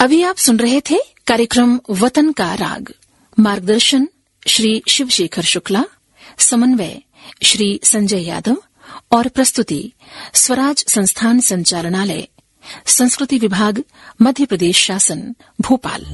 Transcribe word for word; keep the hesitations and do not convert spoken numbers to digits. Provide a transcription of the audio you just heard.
अभी आप सुन रहे थे कार्यक्रम वतन का राग। मार्गदर्शन श्री शिवशेखर शुक्ला, समन्वय श्री संजय यादव और प्रस्तुति स्वराज संस्थान संचालनालय, संस्कृति विभाग, मध्य प्रदेश शासन, भोपाल।